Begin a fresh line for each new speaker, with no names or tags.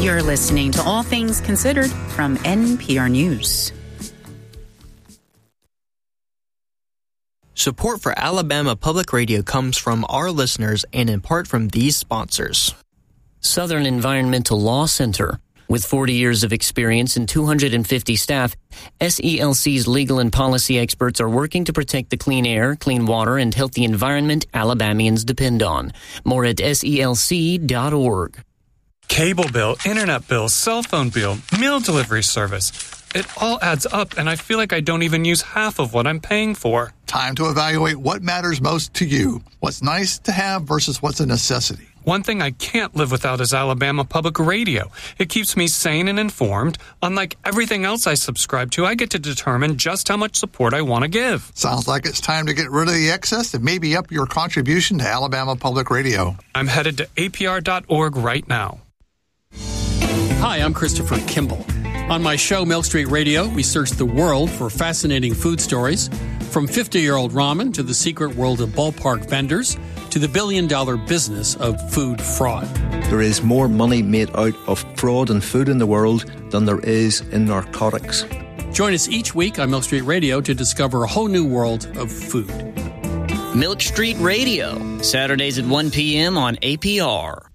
You're listening to All Things Considered from NPR News.
Support for Alabama Public Radio comes from our listeners and in part from these sponsors.
Southern Environmental Law Center. With 40 years of experience and 250 staff, SELC's legal and policy experts are working to protect the clean air, clean water, and healthy environment Alabamians depend on. More at SELC.org.
Cable bill, internet bill, cell phone bill, meal delivery service. It all adds up, and I feel like I don't even use half of what I'm paying for.
Time to evaluate what matters most to you. What's nice to have versus what's a necessity.
One thing I can't live without is Alabama Public Radio. It keeps me sane and informed. Unlike everything else I subscribe to, I get to determine just how much support I want to give.
Sounds like it's time to get rid of the excess and maybe up your contribution to Alabama Public Radio.
I'm headed to apr.org right now.
Hi, I'm Christopher Kimball. On my show, Milk Street Radio, we search the world for fascinating food stories, from 50-year-old ramen to the secret world of ballpark vendors to the billion-dollar business of food fraud.
There is more money made out of fraud and food in the world than there is in narcotics.
Join us each week on Milk Street Radio to discover a whole new world of food.
Milk Street Radio, Saturdays at 1 p.m. on APR.